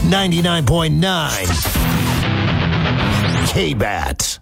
99.9 K-Bat.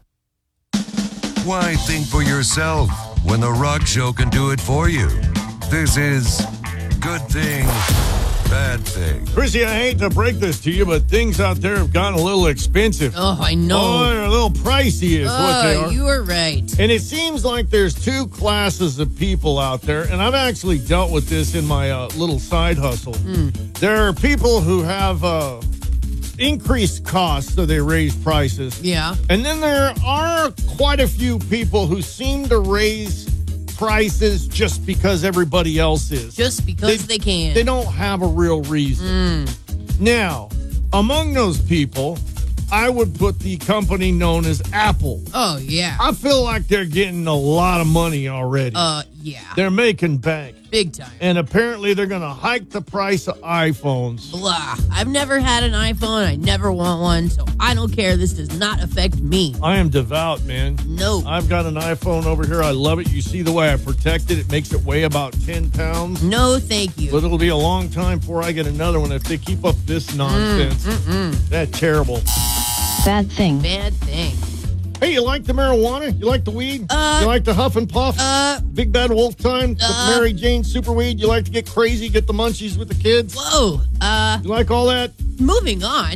Why think for yourself when The Rock Show can do it for you? This is Good Thing, Bad Thing. Chrissy, I hate to break this to you, but things out there have gotten a little expensive. Oh, I know. Oh, they're a little pricey is what they are. You are right. And it seems like there's two classes of people out there, and I've actually dealt with this in my little side hustle. There are people who have increased costs, so they raise prices. Yeah. And then there are quite a few people who seem to raise prices just because everybody else is. Just because they can. They don't have a real reason. Now, among those people, I would put the company known as Apple. Oh, yeah. I feel like they're getting a lot of money already. Yeah. They're making bank. Big time. And apparently they're going to hike the price of iPhones. Blah. I've never had an iPhone. I never want one, so I don't care. This does not affect me. I am devout, man. No. I've got an iPhone over here. I love it. You see the way I protect it. It makes it weigh about 10 pounds. No, thank you. But it'll be a long time before I get another one if they keep up this nonsense. That's terrible. Bad thing. Bad thing. Hey, you like the marijuana? You like the weed? You like the huff and puff? Big Bad Wolf Time? The Mary Jane Superweed? You like to get crazy, get the munchies with the kids? Whoa. You like all that? Moving on.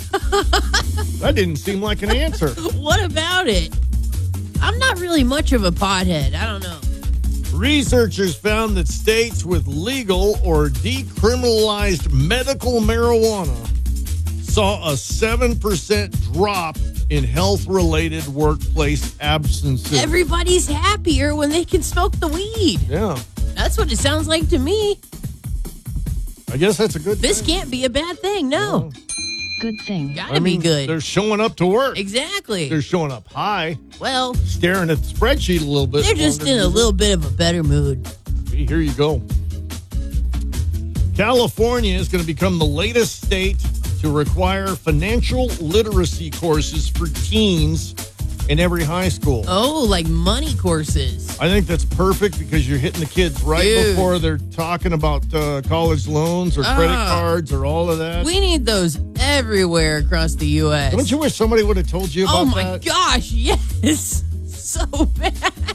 That didn't seem like an answer. What about it? I'm not really much of a pothead. I don't know. Researchers found that states with legal or decriminalized medical marijuana saw a 7% drop in health-related workplace absences. Everybody's happier when they can smoke the weed. Yeah. That's what it sounds like to me. I guess that's a good This thing. can't be a bad thing. No. Good thing. Gotta be good. They're showing up to work. Exactly. They're showing up high, Well, staring at the spreadsheet a little bit. they're just in a little bit of a better mood. Here you go. California is going to become the latest state to require financial literacy courses for teens in every high school. Oh, like money courses. I think that's perfect because you're hitting the kids right Dude. before they're talking about college loans or credit cards or all of that. We need those everywhere across the U.S. Don't you wish somebody would have told you about Oh my that? gosh, yes. So bad.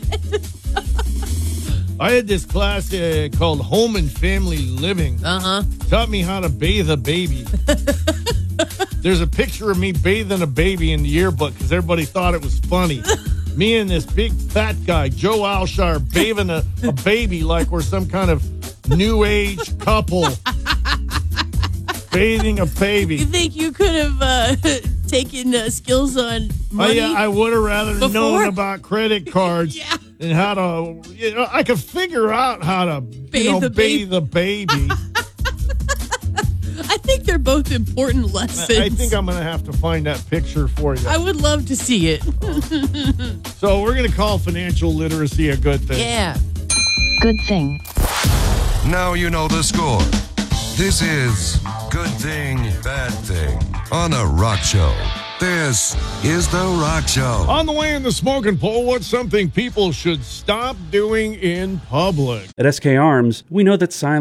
I had this class called Home and Family Living. Taught me how to bathe a baby. There's a picture of me bathing a baby in the yearbook because everybody thought it was funny. Me and this big fat guy, Joe Alshire, bathing a baby like we're some kind of new age couple. Bathing a baby. You think you could have taken skills on money? I would have rather before? known about credit cards Yeah. and how to, I could figure out how to, Bathe a bathe a baby. I think they're both important lessons. I think I'm going to have to find that picture for you. I would love to see it. So we're going to call financial literacy a good thing. Yeah. Good thing. Now you know the score. This is Good Thing, Bad Thing on The Rock Show. This is The Rock Show. On the way in the smoking poll, what's something people should stop doing in public? At SK Arms, we know that silence